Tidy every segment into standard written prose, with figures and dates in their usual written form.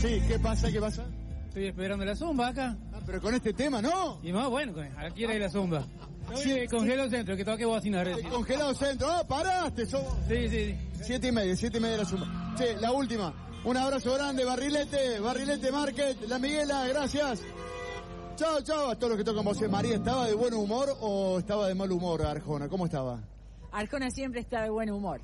Sí, ¿qué pasa? ¿Qué pasa? Estoy esperando la zumba acá. Ah, pero con este tema, ¿no? Y más bueno, aquí era la zumba. Sí, congelado centro, que toque bocinar. Congelado centro. ¡Ah, paraste! Somos... Sí. 7:30 la zumba. Sí, la última. Un abrazo grande, Barrilete Market, La Miguela, gracias. Chao a todos los que tocan voces. María, ¿estaba de buen humor o estaba de mal humor, Arjona? ¿Cómo estaba? Arjona siempre está de buen humor.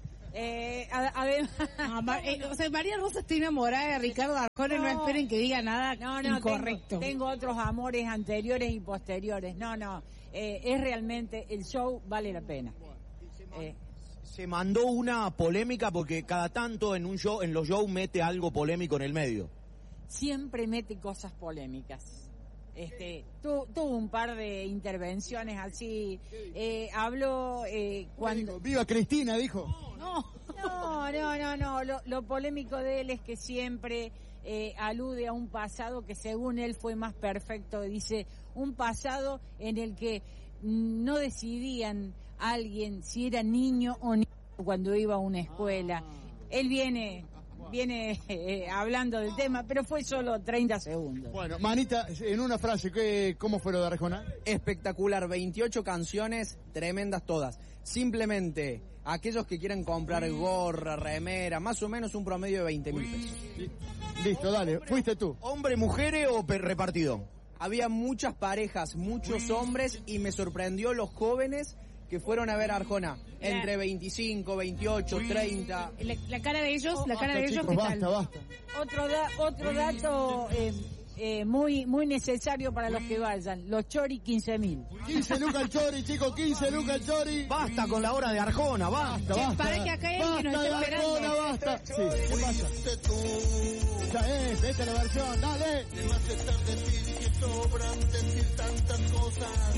María Rosa está enamorada de Ricardo Arjona, no esperen que diga nada incorrecto. Tengo otros amores anteriores y posteriores. Es realmente, el show vale la pena. Se mandó una polémica porque cada tanto en los shows mete algo polémico en el medio. Siempre mete cosas polémicas. Tuvo un par de intervenciones así, habló cuando... ¡Viva Cristina!, dijo. No, lo polémico de él es que siempre alude a un pasado que según él fue más perfecto, dice, un pasado en el que no decidían alguien si era niño o niño cuando iba a una escuela. Él viene hablando del tema, pero fue solo 30 segundos. Bueno, Manita, en una frase, ¿cómo fue lo de Arjona? Espectacular, 28 canciones, tremendas todas. Simplemente, aquellos que quieren comprar gorra, remera, más o menos un promedio de 20.000 pesos. Listo, dale, fuiste tú. ¿Hombre, mujeres o repartido? Había muchas parejas, muchos hombres, y me sorprendió los jóvenes que fueron a ver a Arjona, entre 25, 28, 30. La cara de ellos, chicos, ¿qué tal? Basta. Otro dato muy necesario para los que vayan, los chori 15.000. 15 lucas el chori, chicos, 15 lucas el chori. Basta con la hora de Arjona, basta. Para que acá hay alguien que nos está esperando. Arjona, basta. Sí, ¿qué pasa? Esta es la versión, dale. Sobran decir tantas cosas.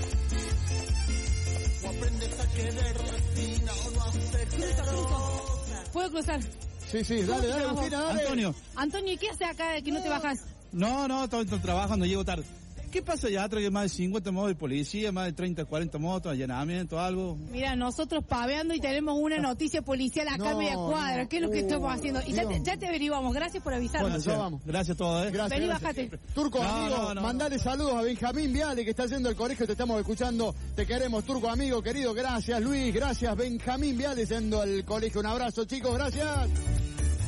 O aprendes a querer resina o no haces. ¿Puedo cruzar? Sí, dale, Agustina, dale. Antonio, ¿y qué hace acá que no te bajas? No, estoy trabajando, llego tarde. ¿Qué pasa allá atrás? Que más de 50 motos de policía, más de 30, 40 motos, allanamiento, algo. Mira, nosotros paveando y tenemos una noticia policial acá en media cuadra. ¿Qué es lo que estamos haciendo? Y ya te averiguamos. Gracias por avisarnos. Bueno, ya vamos. Gracias a todos, Gracias. Vení, bájate. Turco, amigo, mandale saludos a Benjamín Viale, que está haciendo el colegio, te estamos escuchando. Te queremos, Turco, amigo, querido. Gracias, Luis. Gracias, Benjamín Viale, haciendo el colegio. Un abrazo, chicos. Gracias.